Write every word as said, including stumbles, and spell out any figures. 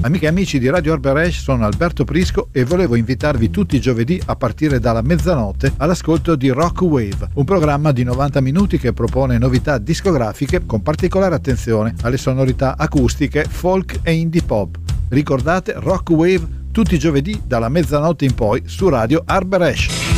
Amiche e amici di Radio Arberash, sono Alberto Prisco e volevo invitarvi tutti i giovedì a partire dalla mezzanotte all'ascolto di Rock Wave, un programma di novanta minuti che propone novità discografiche con particolare attenzione alle sonorità acustiche, folk e indie pop. Ricordate Rock Wave tutti i giovedì dalla mezzanotte in poi su Radio Arberash.